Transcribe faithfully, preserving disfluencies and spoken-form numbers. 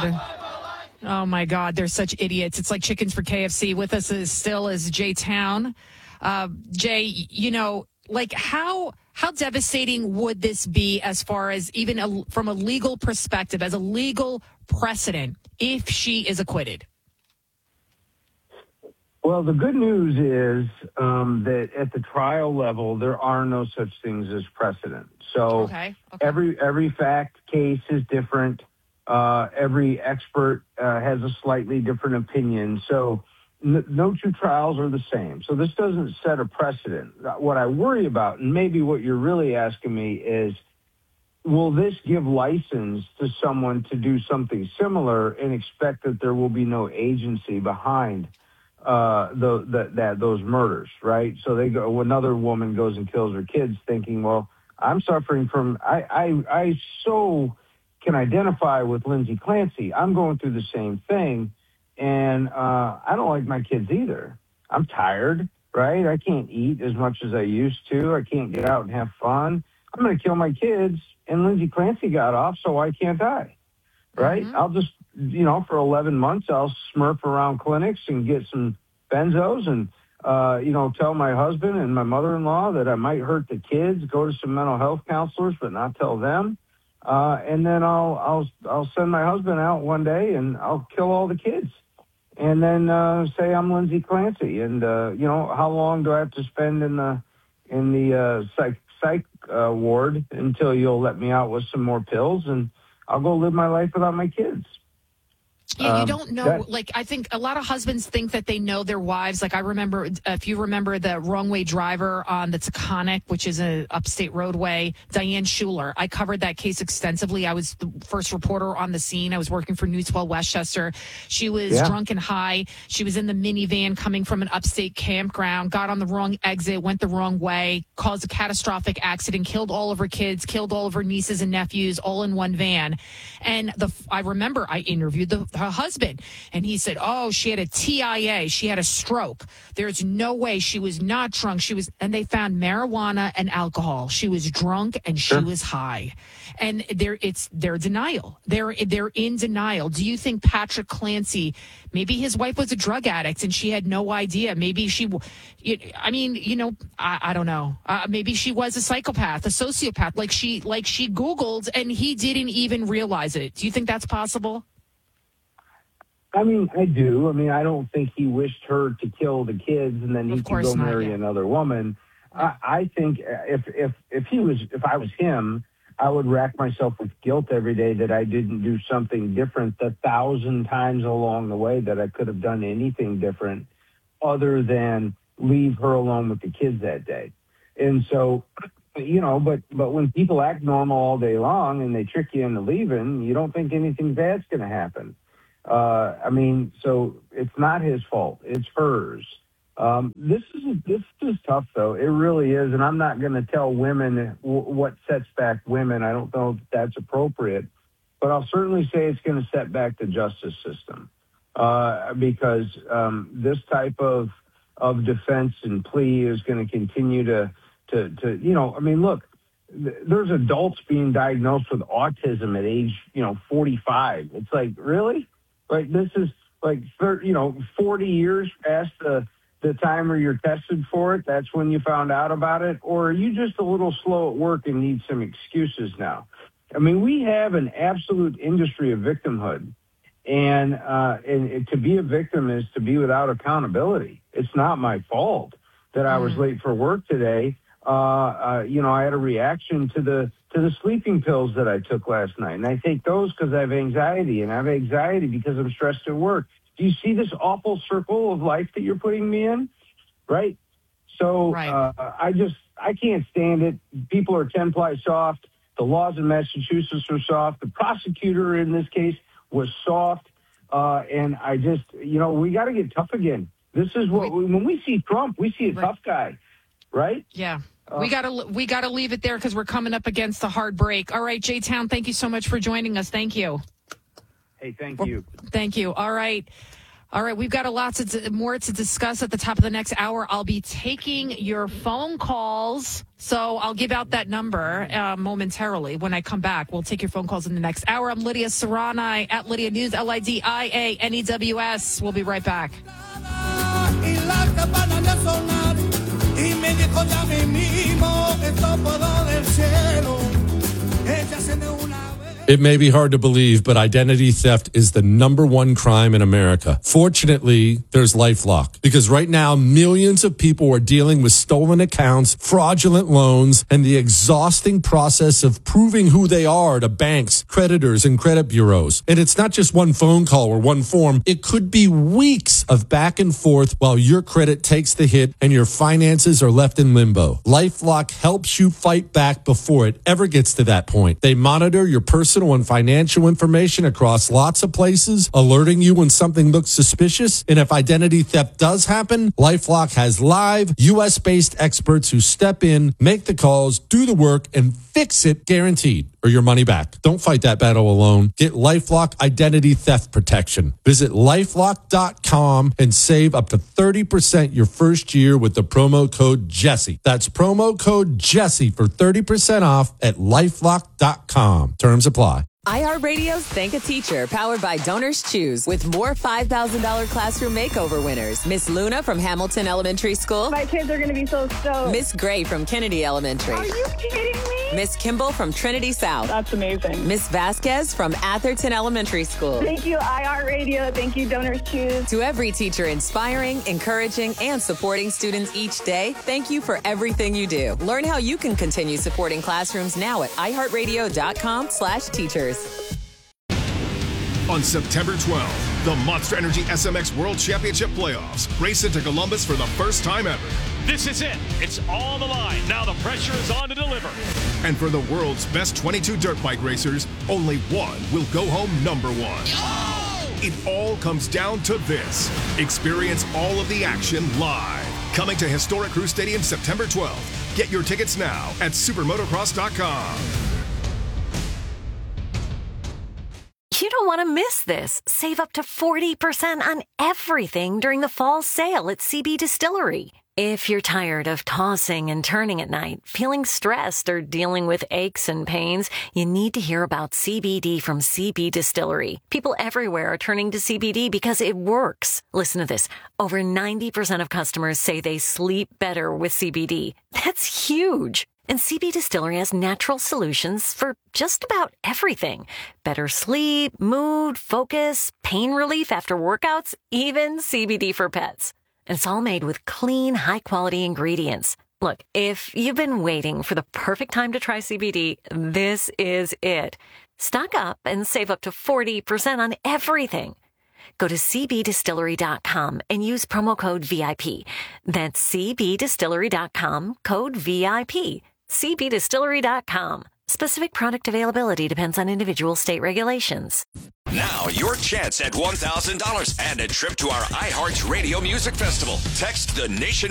God. Oh, my God. They're such idiots. It's like chickens for K F C. With us is still is Jay Town. Uh, Jay, you know, like how how devastating would this be as far as even a, from a legal perspective, as a legal precedent, if she is acquitted? Well, the good news is um, that at the trial level, there are no such things as precedent. So okay. Okay. every every fact case is different. Uh, every expert uh, has a slightly different opinion. So n- no two trials are the same. So this doesn't set a precedent. What I worry about, and maybe what you're really asking me is, will this give license to someone to do something similar and expect that there will be no agency behind uh, the, the, that those murders, right? So they go, another woman goes and kills her kids thinking, well, I'm suffering from, I, I, I so can identify with Lindsay Clancy. I'm going through the same thing. And uh, I don't like my kids either. I'm tired, right? I can't eat as much as I used to. I can't get out and have fun. I'm going to kill my kids. And Lindsay Clancy got off, so I can't die, right? Mm-hmm. I'll just, you know, for eleven months, I'll smurf around clinics and get some benzos and, uh, you know, tell my husband and my mother-in-law that I might hurt the kids, go to some mental health counselors, but not tell them. Uh, and then I'll, I'll, I'll send my husband out one day and I'll kill all the kids. And then, uh, say I'm Lindsay Clancy. And, uh, you know, how long do I have to spend in the, in the, uh, psych, psych, uh, ward until you'll let me out with some more pills and I'll go live my life without my kids. Yeah, you don't know. Um, like, I think a lot of husbands think that they know their wives. Like, I remember, if you remember the Wrong Way Driver on the Taconic, which is an upstate roadway, Diane Schuler. I covered that case extensively. I was the first reporter on the scene. I was working for News twelve Westchester. She was yeah. drunk and high. She was in the minivan coming from an upstate campground, got on the wrong exit, went the wrong way, caused a catastrophic accident, killed all of her kids, killed all of her nieces and nephews, all in one van. And the I remember I interviewed the her husband, and he said, oh, she had a T I A. She had a stroke. There's no way she was not drunk. She was, and they found marijuana and alcohol. She was drunk and she sure. was high. And they're, it's, they're denial. They're, they're in denial. Do you think Patrick Clancy, maybe his wife was a drug addict and she had no idea? Maybe she, I mean, you know, I, I don't know. Uh, maybe she was a psychopath, a sociopath, like she, like she Googled and he didn't even realize it. Do you think that's possible? I mean, I do. I mean, I don't think he wished her to kill the kids and then he could go not, marry yeah. another woman. I, I think if if if he was, if I was him, I would rack myself with guilt every day that I didn't do something different the thousand times along the way that I could have done anything different other than leave her alone with the kids that day. And so, you know, but but when people act normal all day long and they trick you into leaving, you don't think anything bad's going to happen. Uh, I mean, so it's not his fault. It's hers. Um, this is this is tough, though. It really is. And I'm not going to tell women w- what sets back women. I don't know if that's appropriate. But I'll certainly say it's going to set back the justice system uh, because um, this type of of defense and plea is going to continue to, to, to, you know, I mean, look, th- there's adults being diagnosed with autism at age, you know, forty-five. It's like, really? Like this is like, you know, forty years past the, the time where you're tested for it. That's when you found out about it. Or are you just a little slow at work and need some excuses now? I mean, we have an absolute industry of victimhood. And, uh, and it, to be a victim is to be without accountability. It's not my fault that I was Mm. late for work today. Uh, uh, you know, I had a reaction to the to the sleeping pills that I took last night. And I take those because I have anxiety, and I have anxiety because I'm stressed at work. Do you see this awful circle of life that you're putting me in? Right? So right. Uh, I just, I can't stand it. People are ten-ply soft. The laws in Massachusetts are soft. The prosecutor in this case was soft. Uh, and I just, you know, we got to get tough again. This is what, we, when we see Trump, we see a right. tough guy, right? Yeah. Uh, we got to we got to leave it there because we're coming up against the hard break. All right, Jay Town, thank you so much for joining us. Thank you. Hey, thank you. Thank you. All right. All right, we've got a lot to, more to discuss at the top of the next hour. I'll be taking your phone calls, so I'll give out that number uh, momentarily when I come back. We'll take your phone calls in the next hour. I'm Lydia Serrani at Lydia News, L I D I A N E W S. We'll be right back. It may be hard to believe, but identity theft is the number one crime in America. Fortunately, there's LifeLock, because right now, millions of people are dealing with stolen accounts, fraudulent loans, and the exhausting process of proving who they are to banks, creditors, and credit bureaus. And it's not just one phone call or one form. It could be weeks of back and forth while your credit takes the hit and your finances are left in limbo. LifeLock helps you fight back before it ever gets to that point. They monitor your personal and financial information across lots of places, alerting you when something looks suspicious. And if identity theft does happen, LifeLock has live U S-based experts who step in, make the calls, do the work, and fix it guaranteed, or your money back. Don't fight that battle alone. Get LifeLock Identity Theft Protection. Visit LifeLock dot com and save up to thirty percent your first year with the promo code Jesse. That's promo code Jesse for thirty percent off at LifeLock dot com. Terms apply. iHeartRadio's Thank a Teacher, powered by Donors Choose, with more five thousand dollars classroom makeover winners. Miss Luna from Hamilton Elementary School. My kids are going to be so stoked. Miss Gray from Kennedy Elementary. Are you kidding me? Miss Kimball from Trinity South. That's amazing. Miss Vasquez from Atherton Elementary School. Thank you, iHeartRadio. Thank you, Donors Choose. To every teacher inspiring, encouraging, and supporting students each day, thank you for everything you do. Learn how you can continue supporting classrooms now at iHeartRadio.com slash teachers. On September twelfth, the Monster Energy S M X World Championship Playoffs race into Columbus for the first time ever. This is it. It's on the line. Now the pressure is on to deliver. And for the world's best twenty-two dirt bike racers, only one will go home number one. Oh! It all comes down to this. Experience all of the action live. Coming to historic Crew Stadium September twelfth. Get your tickets now at supermotocross dot com. You don't want to miss this. Save up to forty percent on everything during the fall sale at C B Distillery. If you're tired of tossing and turning at night, feeling stressed, or dealing with aches and pains, you need to hear about C B D from C B Distillery. People everywhere are turning to C B D because it works. Listen to this. Over ninety percent of customers say they sleep better with C B D. That's huge. And C B Distillery has natural solutions for just about everything. Better sleep, mood, focus, pain relief after workouts, even C B D for pets. And it's all made with clean, high-quality ingredients. Look, if you've been waiting for the perfect time to try C B D, this is it. Stock up and save up to forty percent on everything. Go to C B distillery dot com and use promo code V I P. That's C B distillery dot com, code V I P. C B distillery dot com. Specific product availability depends on individual state regulations. Now, your chance at one thousand dollars and a trip to our iHeart Radio Music Festival. Text the nation